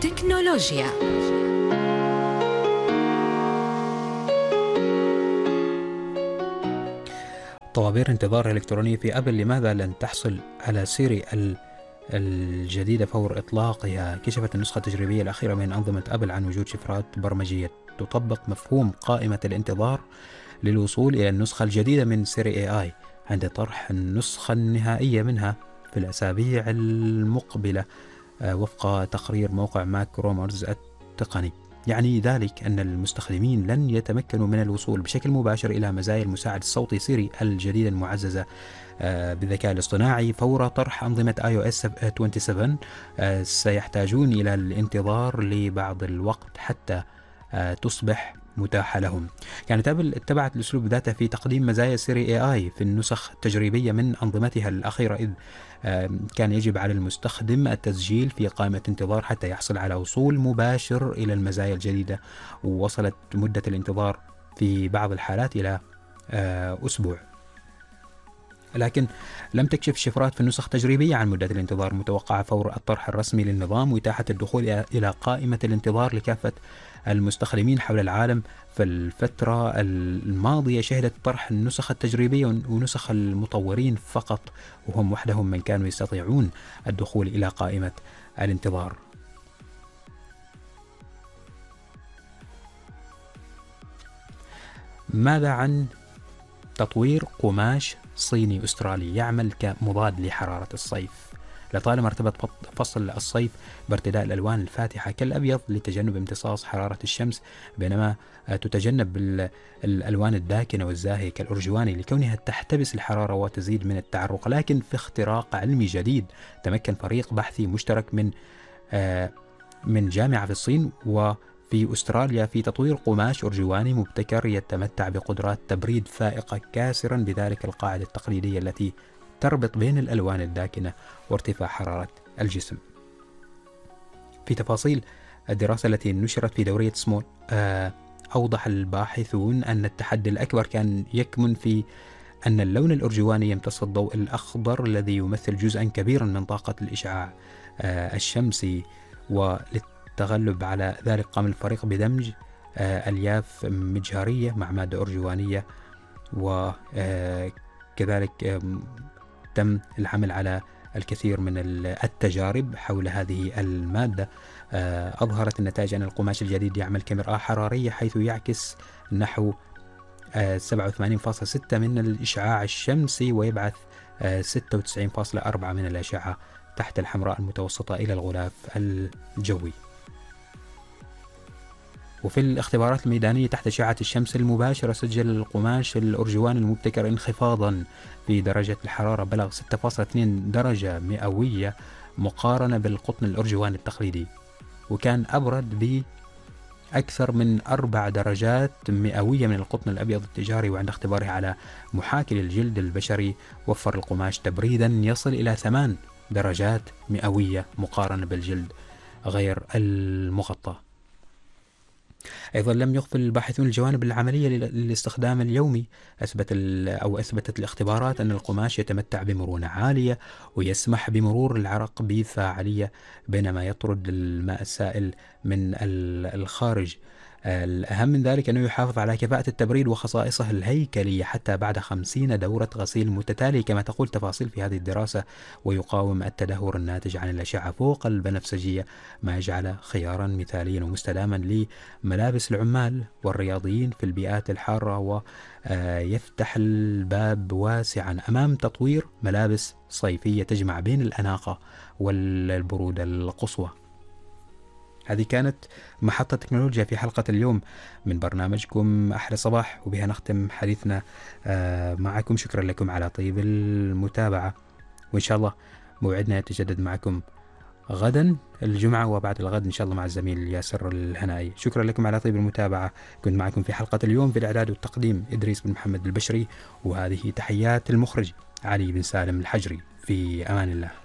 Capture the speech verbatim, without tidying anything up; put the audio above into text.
تكنولوجيا. طوابير انتظار إلكترونية في أبل، لماذا لن تحصل على سيري الجديدة فور إطلاقها؟ كشفت النسخة التجريبية الأخيرة من أنظمة أبل عن وجود شفرات برمجية تطبق مفهوم قائمة الانتظار للوصول إلى النسخة الجديدة من سيري إيه آي عند طرح النسخة النهائية منها في الأسابيع المقبلة، وفق تقرير موقع ماك رومرز التقني. يعني ذلك أن المستخدمين لن يتمكنوا من الوصول بشكل مباشر إلى مزايا المساعد الصوتي سيري الجديدة المعززة بالذكاء الاصطناعي فور طرح أنظمة آي أو إس سبعة وعشرين. سيحتاجون إلى الانتظار لبعض الوقت حتى تصبح متاحة لهم. يعني أبل اتبعت الأسلوب ذاته في تقديم مزايا سيري إيه آي في النسخ التجريبية من أنظمتها الأخيرة، إذ كان يجب على المستخدم التسجيل في قائمة انتظار حتى يحصل على وصول مباشر إلى المزايا الجديدة، ووصلت مدة الانتظار في بعض الحالات إلى أسبوع. لكن لم تكشف شفرات في النسخ التجريبية عن مدة الانتظار متوقعة فور الطرح الرسمي للنظام وإتاحة الدخول إلى قائمة الانتظار لكافة المستخدمين حول العالم. في الفترة الماضية شهدت طرح النسخ التجريبية ونسخ المطورين فقط، وهم وحدهم من كانوا يستطيعون الدخول إلى قائمة الانتظار. ماذا عن تطوير قماش صيني أسترالي يعمل كمضاد لحرارة الصيف؟ لطالما ارتبط فصل الصيف بارتداء الألوان الفاتحة كالأبيض لتجنب امتصاص حرارة الشمس، بينما تتجنب الألوان الداكنة والزاهية كالأرجواني لكونها تحتبس الحرارة وتزيد من التعرق. لكن في اختراق علمي جديد تمكن فريق بحثي مشترك من من جامعة في الصين وفي أستراليا في تطوير قماش أرجواني مبتكر يتمتع بقدرات تبريد فائقة، كاسرا بذلك القاعدة التقليدية التي تربط بين الألوان الداكنة وارتفاع حرارة الجسم. في تفاصيل الدراسة التي نشرت في دورية سمول، أوضح الباحثون أن التحدي الأكبر كان يكمن في أن اللون الأرجواني يمتص الضوء الأخضر الذي يمثل جزءا كبيرا من طاقة الإشعاع الشمسي، وللتغلب على ذلك قام الفريق بدمج ألياف مجهرية مع مادة أرجوانية، وكذلك تم العمل على الكثير من التجارب حول هذه المادة. أظهرت النتائج أن القماش الجديد يعمل كمرآة حرارية، حيث يعكس نحو سبعة وثمانين فاصلة ستة من الإشعاع الشمسي ويبعث ستة وتسعين فاصلة أربعة من الأشعة تحت الحمراء المتوسطة إلى الغلاف الجوي. وفي الاختبارات الميدانية تحت أشعة الشمس المباشرة سجل القماش الأرجواني المبتكر انخفاضا في درجة الحرارة بلغ ستة فاصلة اثنين درجة مئوية مقارنة بالقطن الأرجواني التقليدي، وكان أبرد بأكثر من أربع درجات مئوية من القطن الأبيض التجاري. وعند اختباره على محاكي للجلد البشري وفر القماش تبريدا يصل إلى ثمان درجات مئوية مقارنة بالجلد غير المغطى. أيضا لم يغفل الباحثون الجوانب العملية للاستخدام اليومي. أثبت أو أثبتت الاختبارات أن القماش يتمتع بمرونة عالية ويسمح بمرور العرق بفاعلية بينما يطرد الماء السائل من الخارج. الأهم من ذلك أنه يحافظ على كفاءة التبريد وخصائصه الهيكلية حتى بعد خمسين دورة غسيل متتالية كما تقول تفاصيل في هذه الدراسة، ويقاوم التدهور الناتج عن الأشعة فوق البنفسجية، ما يجعله خيارا مثاليا ومستداما لملابس العمال والرياضيين في البيئات الحارة، ويفتح الباب واسعا أمام تطوير ملابس صيفية تجمع بين الأناقة والبرودة القصوى. هذه كانت محطة تكنولوجيا في حلقة اليوم من برنامجكم أحلى صباح، وبها نختم حديثنا معكم. شكرا لكم على طيب المتابعة، وإن شاء الله موعدنا يتجدد معكم غدا الجمعة وبعد الغد إن شاء الله مع الزميل ياسر الهنائي. شكرا لكم على طيب المتابعة. كنت معكم في حلقة اليوم في الإعداد والتقديم إدريس بن محمد البشري، وهذه تحيات المخرج علي بن سالم الحجري. في أمان الله.